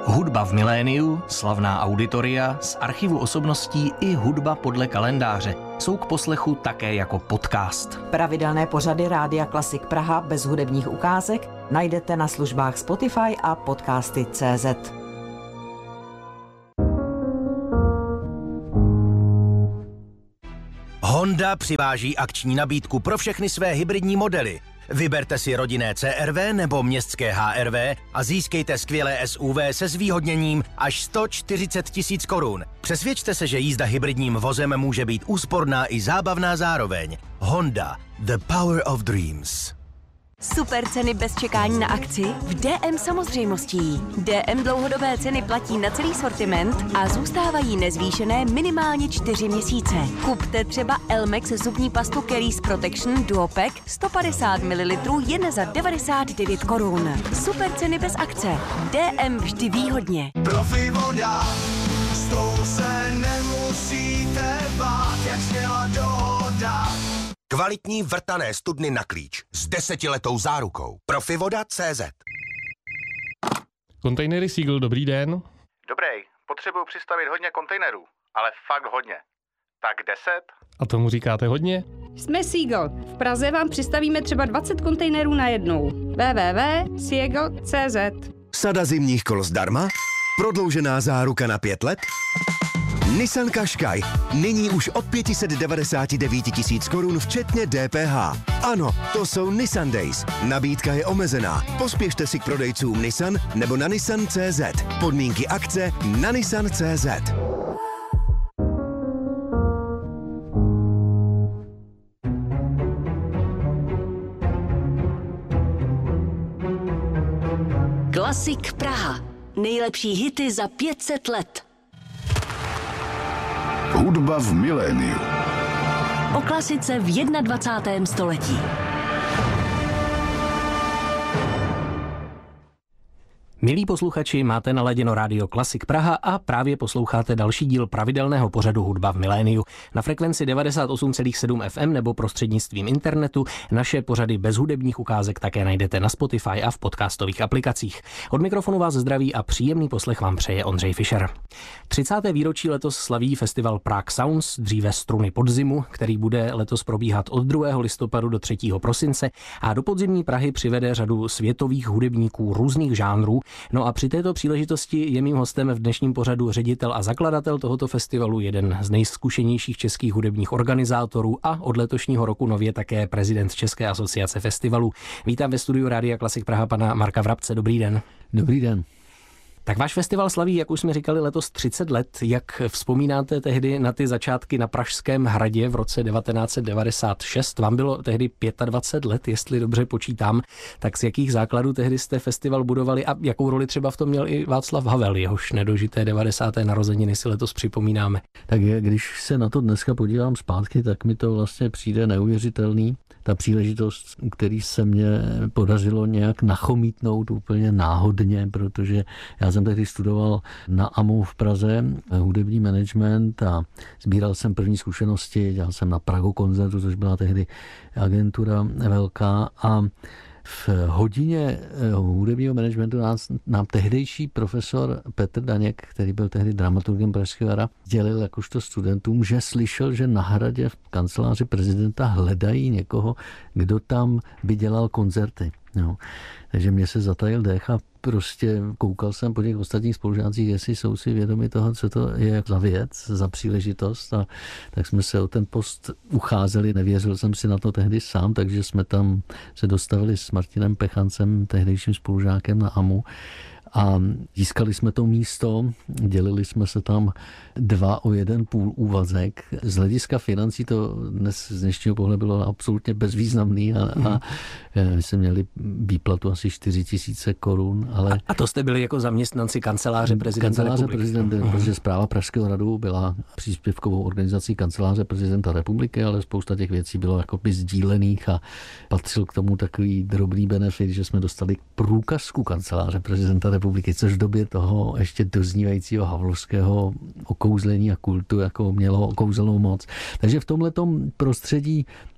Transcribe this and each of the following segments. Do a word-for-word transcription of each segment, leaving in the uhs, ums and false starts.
Hudba v miléniu, slavná auditoria, z archivu osobností i hudba podle kalendáře jsou k poslechu také jako podcast. Pravidelné pořady Rádia Klasik Praha bez hudebních ukázek najdete na službách Spotify a podcasty tečka cé zet. Honda přiváží akční nabídku pro všechny své hybridní modely. Vyberte si rodinné cé er vé nebo městské há er vé a získejte skvělé es ú vé se zvýhodněním až sto čtyřicet tisíc korun. Přesvědčte se, že jízda hybridním vozem může být úsporná i zábavná zároveň. Honda. The power of dreams. Super ceny bez čekání na akci v dé em samozřejmostí. dé em dlouhodobé ceny platí na celý sortiment a zůstávají nezvýšené minimálně čtyři měsíce. Kupte třeba Elmex zubní pastu Caries Protection Duopack sto padesát mililitrů jen za devadesát devět korun. Super ceny bez akce. dé em vždy výhodně. Profi voda, s tou se nemusíte bát, jak sněla dohoda. Kvalitní vrtané studny na klíč s desetiletou zárukou. Profivoda tečka cé zet. Kontejnery Seagull, dobrý den. Dobrý, potřebuju přistavit hodně kontejnerů, ale fakt hodně. Tak deset? A tomu říkáte hodně? Jsme Seagull. V Praze vám přistavíme třeba dvacet kontejnerů najednou. w w w tečka seagull tečka cé zet. Sada zimních kol zdarma? Prodloužená záruka na pět let? Nissan Qashqai. Nyní už od pět set devadesát devět tisíc korun včetně dé pé há. Ano, to jsou Nissan Days. Nabídka je omezená. Pospěšte si k prodejcům Nissan nebo na nissan tečka cé zet. Podmínky akce na nissan tečka cé zet. Klasik Praha. Nejlepší hity za pět set let. Hudba v miléniu. O klasice v dvacátém prvním století. Milí posluchači, máte naladěno Rádio Klasik Praha a právě posloucháte další díl pravidelného pořadu Hudba v miléniu. Na frekvenci devadesát osm celá sedm ef em nebo prostřednictvím internetu naše pořady bez hudebních ukázek také najdete na Spotify a v podcastových aplikacích. Od mikrofonu vás zdraví a příjemný poslech vám přeje Ondřej Fischer. třicáté výročí letos slaví festival Prague Sounds, dříve Struny podzimu, který bude letos probíhat od druhého listopadu do třetího prosince a do podzimní Prahy přivede řadu světových hudebníků různých žánrů. No a při této příležitosti je mým hostem v dnešním pořadu ředitel a zakladatel tohoto festivalu, jeden z nejzkušenějších českých hudebních organizátorů a od letošního roku nově také prezident České asociace festivalů. Vítám ve studiu Rádia Klasik Praha pana Marka Vrabce. Dobrý den. Dobrý den. Tak váš festival slaví, jak už jsme říkali, letos třicet let. Jak vzpomínáte tehdy na ty začátky na Pražském hradě v roce devatenáct set devadesát šest? Vám bylo tehdy dvacet pět let, jestli dobře počítám. Tak z jakých základů tehdy jste festival budovali a jakou roli třeba v tom měl i Václav Havel, jehož nedožité devadesáté narozeniny si letos připomínáme? Tak když se na to dneska podívám zpátky, tak mi to vlastně přijde neuvěřitelný. Ta příležitost, který se mně podařilo nějak nachomítnout úplně náhodně, protože já jsem tehdy studoval na á em u v Praze hudební management a sbíral jsem první zkušenosti, dělal jsem na Prago koncertu, což byla tehdy agentura velká a v hodině hudebního managementu nás, nám tehdejší profesor Petr Daněk, který byl tehdy dramaturgem Pražského jara, dělil jakožto studentům, že slyšel, že na hradě v kanceláři prezidenta hledají někoho, kdo tam by dělal koncerty. No. Takže mě se zatajil dech a prostě koukal jsem po těch ostatních spolužácích, jestli jsou si vědomi toho, co to je za věc, za příležitost, a tak jsme se o ten post ucházeli, nevěřil jsem si na to tehdy sám, takže jsme tam se dostavili s Martinem Pechancem, tehdejším spolužákem na á em u, a získali jsme to místo, dělili jsme se tam dva o jeden půl úvazek. Z hlediska financí to dnes z dnešního pohledu bylo absolutně bezvýznamný a, a my jsme měli výplatu asi čtyři tisíce korun. Ale a, a to jste byli jako zaměstnanci kanceláře prezidenta kanceláře republiky? Prezidenta, uh-huh. Protože správa Pražského hradu byla příspěvkovou organizací kanceláře prezidenta republiky, ale spousta těch věcí bylo jakoby sdílených a patřil k tomu takový drobný benefit, že jsme dostali průkazku kanceláře prezidenta republiky, což v době toho ještě doznívajícího havlovského okouzlení a kultu jako mělo kouzelnou moc. Takže v tomhletom prostředí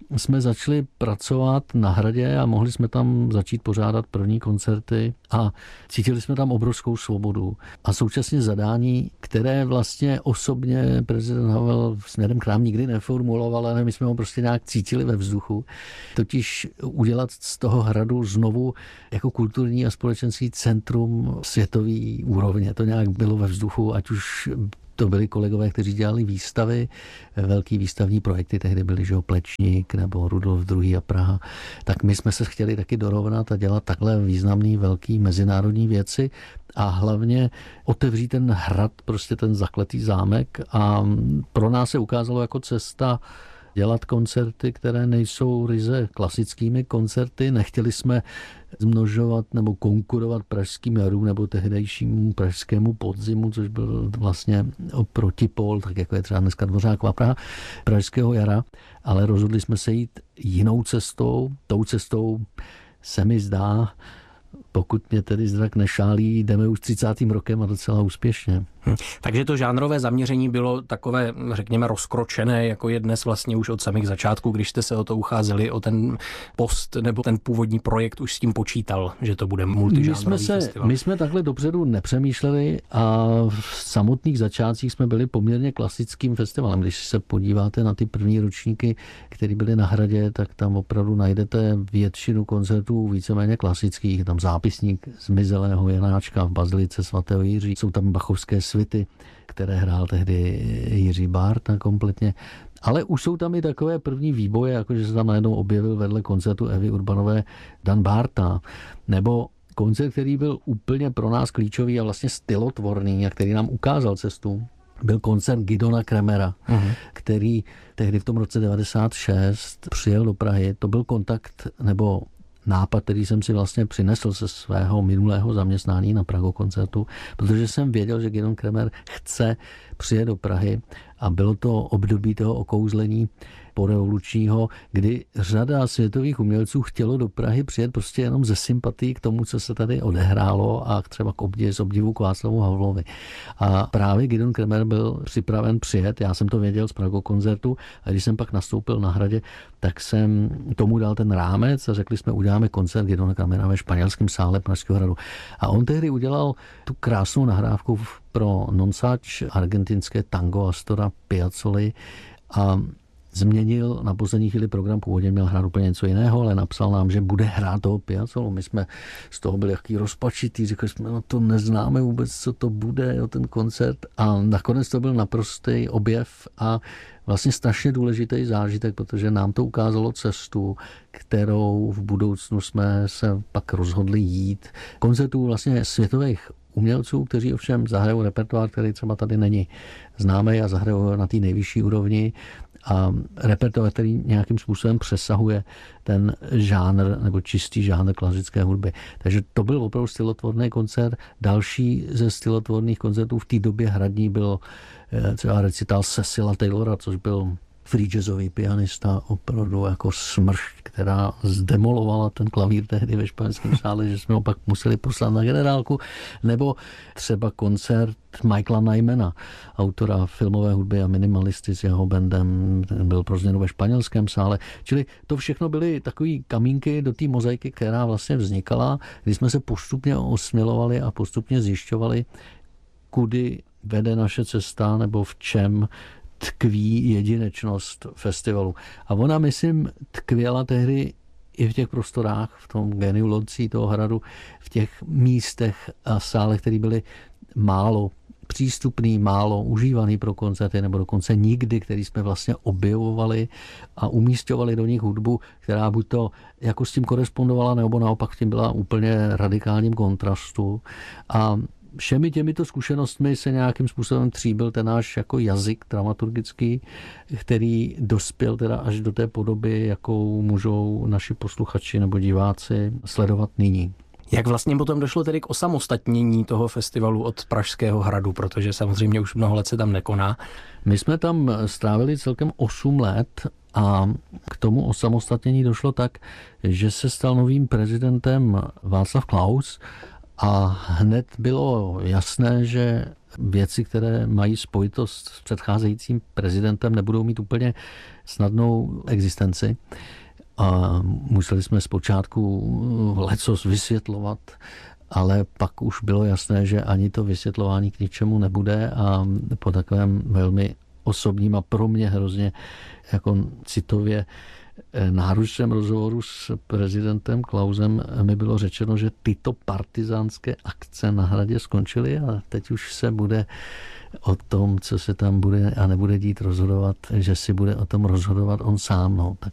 jsme začali pracovat na Hradě a mohli jsme tam začít pořádat první koncerty a cítili jsme tam obrovskou svobodu a současně zadání, které vlastně osobně prezident Havel směrem k nám nikdy neformuloval, ale my jsme ho prostě nějak cítili ve vzduchu. Totiž udělat z toho Hradu znovu jako kulturní a společenský centrum světový úrovně. To nějak bylo ve vzduchu, ať už to byli kolegové, kteří dělali výstavy, velký výstavní projekty, tehdy byli, že jo, Plečník nebo Rudolf druhý a Praha. Tak my jsme se chtěli taky dorovnat a dělat takhle významný, velký mezinárodní věci a hlavně otevřít ten hrad, prostě ten zakletý zámek a pro nás se ukázalo jako cesta dělat koncerty, které nejsou ryze klasickými koncerty. Nechtěli jsme zmnožovat nebo konkurovat pražským jarům nebo tehdejšímu pražskému podzimu, což byl vlastně protipol, tak jako je třeba dneska Dvořáková Praha, pražského jara, ale rozhodli jsme se jít jinou cestou. Tou cestou se mi zdá, pokud mě tedy zrak nešálí, jdeme už třicátým rokem a docela úspěšně. Hm. Takže to žánrové zaměření bylo takové, řekněme, rozkročené, jako je dnes vlastně už od samých začátků, když jste se o to ucházeli, o ten post nebo ten původní projekt už s tím počítal, že to bude multižánrový my jsme se, festival. My jsme takhle dopředu nepřemýšleli a v samotných začátcích jsme byli poměrně klasickým festivalem. Když se podíváte na ty první ročníky, které byly na Hradě, tak tam opravdu najdete většinu koncertů víceméně klasických. Tam zápisník Zmizelého Janáčka v bazilice svatého Jiří. Jsou tam bachovské svity, které hrál tehdy Jiří Bárta kompletně. Ale už jsou tam i takové první výboje, jakože se tam najednou objevil vedle koncertu Evy Urbanové Dan Bárta. Nebo koncert, který byl úplně pro nás klíčový a vlastně stylotvorný a který nám ukázal cestu, byl koncert Gidona Kremera, uh-huh. který tehdy v tom roce devadesát šest přijel do Prahy. To byl kontakt nebo nápad, který jsem si vlastně přinesl ze svého minulého zaměstnání na Prago koncertu, protože jsem věděl, že Gidon Kremer chce přijet do Prahy a bylo to období toho okouzlení porevolučního, kdy řada světových umělců chtělo do Prahy přijet prostě jenom ze sympatí k tomu, co se tady odehrálo a třeba k obdivu, z obdivu k Václavu Havlovi. A právě Gidon Kremer byl připraven přijet, já jsem to věděl z Prago koncertu a když jsem pak nastoupil na Hradě, tak jsem tomu dal ten rámec a řekli jsme, uděláme koncert Gidona Kremera ve španělském sále Pražského hradu. A on tehdy udělal tu krásnou nahrávku pro Nonsač, argentinské tango Astora Piazzoli a změnil na poslední chvíli program, původně měl hrát úplně něco jiného, ale napsal nám, že bude hrát toho Piazzolu. My jsme z toho byli jaký rozpačitý, řekli jsme, no to neznáme vůbec, co to bude, jo, ten koncert. A nakonec to byl naprostý objev a vlastně strašně důležitý zážitek, protože nám to ukázalo cestu, kterou v budoucnu jsme se pak rozhodli jít. Koncertů vlastně světových umělců, kteří ovšem zahrajou repertoár, který třeba tady není známý a zahrajou na té nejvyšší úrovni a repertoár, který nějakým způsobem přesahuje ten žánr nebo čistý žánr klasické hudby. Takže to byl opravdu stylotvorný koncert. Další ze stylotvorných koncertů v té době hradní byl třeba recital Cecila Taylora, což byl free jazzový pianista, opravdu jako smršť, která zdemolovala ten klavír tehdy ve španělském sále, že jsme ho pak museli poslat na generálku, nebo třeba koncert Michaela Nymana, autora filmové hudby a minimalisty s jeho bandem, ten byl pro změnu ve španělském sále. Čili to všechno byly takový kamínky do té mozaiky, která vlastně vznikala, kdy jsme se postupně osmělovali a postupně zjišťovali, kudy vede naše cesta, nebo v čem tkví jedinečnost festivalu. A ona, myslím, tkvěla tehdy i v těch prostorách, v tom geniu locí toho hradu, v těch místech a sálech, které byly málo přístupný, málo užívaný pro koncerty, nebo dokonce nikdy, který jsme vlastně objevovali a umísťovali do nich hudbu, která buď to jako s tím korespondovala, nebo naopak tím byla úplně radikálním kontrastu. A všemi těmito zkušenostmi se nějakým způsobem tříbil ten náš jako jazyk dramaturgický, který dospěl teda až do té podoby, jakou můžou naši posluchači nebo diváci sledovat nyní. Jak vlastně potom došlo tedy k osamostatnění toho festivalu od Pražského hradu, protože samozřejmě už mnoho let se tam nekoná? My jsme tam strávili celkem osm let a k tomu osamostatnění došlo tak, že se stal novým prezidentem Václav Klaus. A hned bylo jasné, že věci, které mají spojitost s předcházejícím prezidentem, nebudou mít úplně snadnou existenci. A museli jsme zpočátku lecos vysvětlovat, ale pak už bylo jasné, že ani to vysvětlování k ničemu nebude a po takovém velmi osobním a pro mě hrozně jako citově náročném rozhovoru s prezidentem Klausem mi bylo řečeno, že tyto partizánské akce na Hradě skončily a teď už se bude o tom, co se tam bude a nebude dít rozhodovat, že si bude o tom rozhodovat on sám. No. Tak